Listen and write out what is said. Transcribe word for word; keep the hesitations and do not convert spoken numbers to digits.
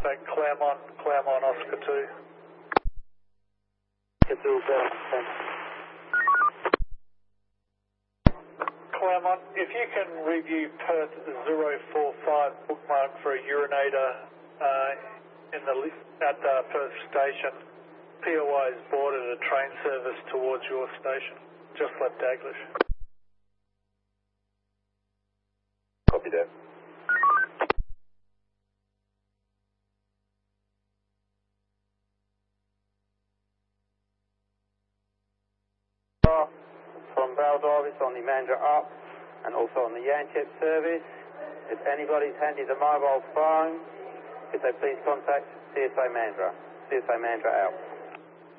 So Claremont, Claremont, Oscar two. Oscar two, Claremont, if you can review Perth zero four five bookmark for a urinator uh, in the at uh, Perth station. P O I has boarded a train service towards your station. Just left Daglish. Copy that. From Baldovis on the Mandurah up and also on the Yanchep service. If anybody's handy the mobile phone, could they please contact C S A Mandurah. C S A Mandurah out.